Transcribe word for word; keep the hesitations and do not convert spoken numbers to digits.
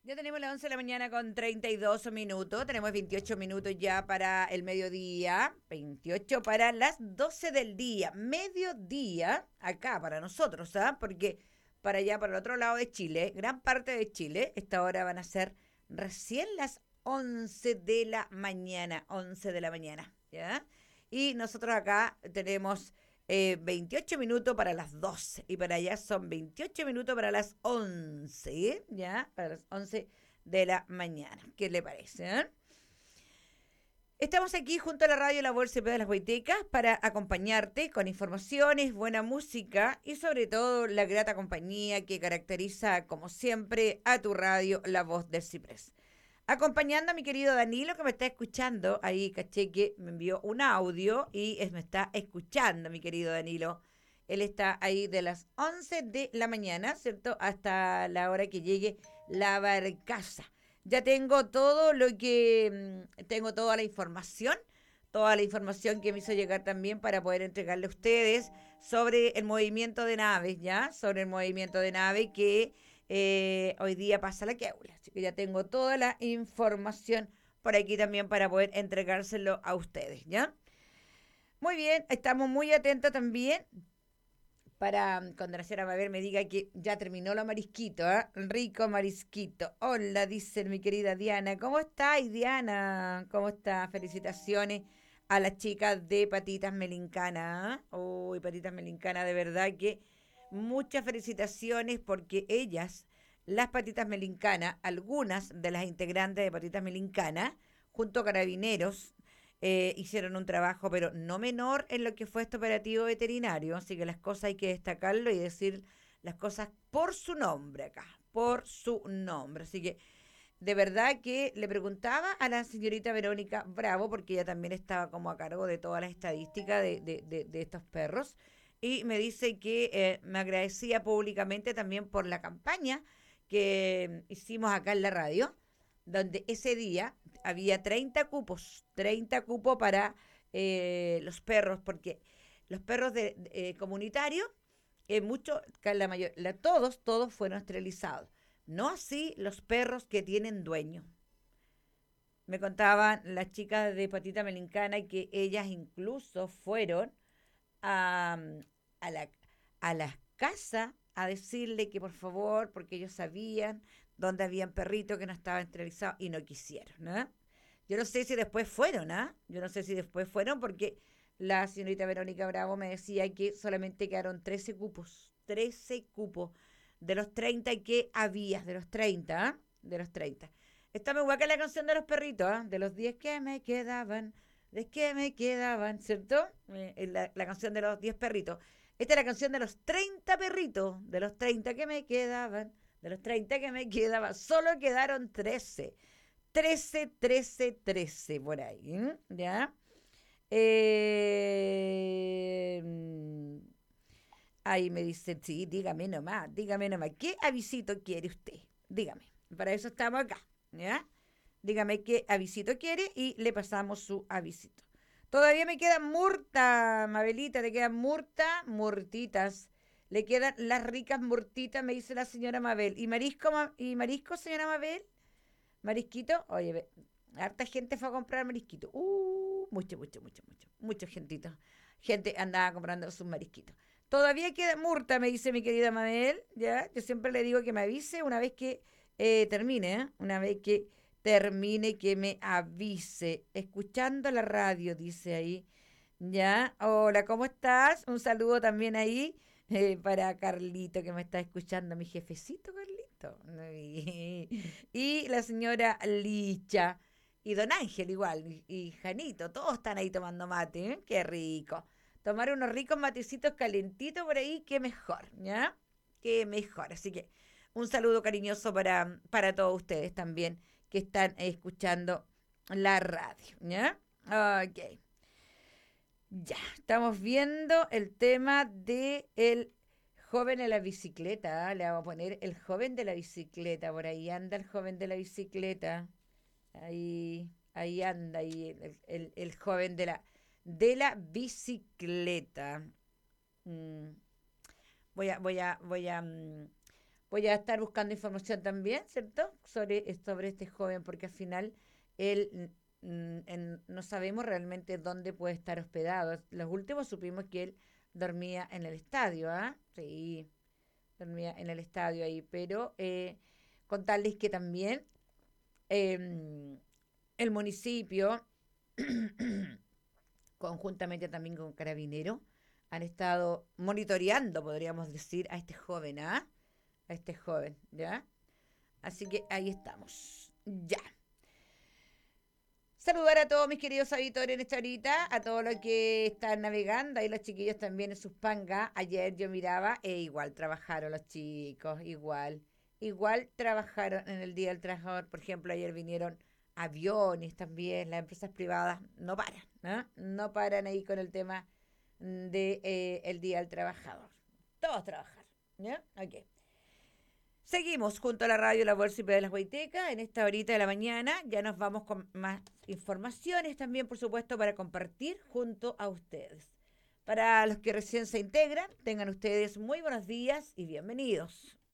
Ya tenemos las once de la mañana con treinta y dos minutos. Tenemos veintiocho minutos ya para el mediodía. veintiocho para las doce del día. Mediodía acá para nosotros, ¿ah? Porque para allá, para el otro lado de Chile, gran parte de Chile, esta hora van a ser recién las once de la mañana. once de la mañana, ¿ya? Y nosotros acá tenemos eh, veintiocho minutos para las doce y para allá son veintiocho minutos para las once, ¿ya? Para las once de la mañana. ¿Qué le parece? ¿Eh? Estamos aquí junto a la radio La Bolsa de las Boitecas para acompañarte con informaciones, buena música y sobre todo la grata compañía que caracteriza, como siempre, a tu radio La Voz del Ciprés. Acompañando a mi querido Danilo que me está escuchando, ahí caché que me envió un audio y es, me está escuchando mi querido Danilo. Él está ahí de las once de la mañana, ¿cierto? Hasta la hora que llegue la barcaza. Ya tengo todo lo que, mm, tengo toda la información, toda la información que me hizo llegar también para poder entregarle a ustedes sobre el movimiento de naves, ¿ya? Sobre el movimiento de naves que eh, hoy día pasa la queula. Así que ya tengo toda la información por aquí también para poder entregárselo a ustedes, ¿ya? Muy bien, estamos muy atentos también para cuando la señora Mabel me diga que ya terminó lo marisquito, ¿eh? Rico marisquito. Hola, dice mi querida Diana. ¿Cómo estáis, Diana? ¿Cómo está? Felicitaciones a las chicas de Patitas Melincana. ¿Eh? Uy, Patitas Melincana, de verdad que muchas felicitaciones porque ellas, las Patitas Melincana, algunas de las integrantes de Patitas Melincana, junto a Carabineros, eh, hicieron un trabajo, pero no menor en lo que fue este operativo veterinario. Así que las cosas hay que destacarlo y decir las cosas por su nombre acá, por su nombre. Así que de verdad que le preguntaba a la señorita Verónica Bravo, porque ella también estaba como a cargo de todas las estadísticas de, de, de, de estos perros, y me dice que eh, me agradecía públicamente también por la campaña que hicimos acá en la radio, donde ese día había treinta cupos, treinta cupos para eh, los perros, porque los perros de, de, eh, comunitarios, eh, mucho, la mayor, la, todos, todos fueron esterilizados. No así los perros que tienen dueño. Me contaban las chicas de Patita Melincana que ellas incluso fueron a, a la a las casas a decirle que por favor, porque ellos sabían dónde habían perritos que no estaban esterilizados y no quisieron, ¿no? Yo no sé si después fueron, ¿ah? ¿eh? Yo no sé si después fueron porque la señorita Verónica Bravo me decía que solamente quedaron trece cupos, trece cupos de los treinta que había, de los treinta, ¿eh? De los treinta. Está muy guaca la canción de los perritos, ¿eh? De los diez que me quedaban, de que me quedaban, ¿cierto? Eh, la, la canción de los diez perritos. Esta es la canción de los treinta perritos, de los treinta que me quedaban, de los treinta que me quedaban, solo quedaron trece. Trece, trece, trece por ahí, ¿eh? ¿Ya? Eh, ahí me dice, sí, dígame nomás, dígame nomás, ¿qué avisito quiere usted? Dígame, para eso estamos acá, ¿ya? Dígame qué avisito quiere y le pasamos su avisito. Todavía me quedan murta, Mabelita, le quedan murta, murtitas. Le quedan las ricas murtitas, me dice la señora Mabel. ¿Y marisco, y marisco, señora Mabel? Marisquito, oye, ve, harta gente fue a comprar marisquito. Uh, mucho, mucho, mucho, mucho, mucho gentito. Gente andaba comprando sus marisquitos. Todavía queda murta, me dice mi querida Mabel, ¿ya? Yo siempre le digo que me avise una vez que eh, termine, ¿eh? Una vez que termine, que me avise. Escuchando la radio, dice ahí. Ya, hola, ¿cómo estás? Un saludo también ahí eh, para Carlito que me está escuchando, mi jefecito Carlito. Y, y la señora Licha y don Ángel igual, y, y Janito, todos están ahí tomando mate, ¿eh? Qué rico. Tomar unos ricos matecitos calentitos por ahí, qué mejor, ¿ya? Qué mejor. Así que un saludo cariñoso para, para todos ustedes también que están escuchando la radio, ¿ya? Ok. Ya, estamos viendo el tema de el joven en la bicicleta. ¿Ah? Le vamos a poner el joven de la bicicleta. Por ahí anda el joven de la bicicleta. Ahí, ahí anda ahí el, el, el joven de la de la bicicleta. Mm, voy a, voy a, voy a, mm, voy a estar buscando información también, ¿cierto? Sobre, sobre este joven, porque al final él mm, en- no sabemos realmente dónde puede estar hospedado. Los últimos supimos que él dormía en el estadio, ¿ah? Sí, dormía en el estadio ahí, pero eh, contarles que también eh, el municipio, conjuntamente también con Carabineros, han estado monitoreando, podríamos decir, a este joven, ¿ah? A este joven, ¿ya? Así que ahí estamos. Ya. Saludar a todos mis queridos auditores en esta horita, a todos los que están navegando, ahí los chiquillos también en sus pangas. Ayer yo miraba e igual trabajaron los chicos, igual. Igual trabajaron en el Día del Trabajador. Por ejemplo, ayer vinieron aviones también, las empresas privadas no paran, ¿no? No paran ahí con el tema de eh, el Día del Trabajador. Todos trabajar, ¿ya? Ok. Seguimos junto a la radio La Bolsa y de las Guaitecas en esta horita de la mañana. Ya nos vamos con más informaciones también, por supuesto, para compartir junto a ustedes. Para los que recién se integran, tengan ustedes muy buenos días y bienvenidos.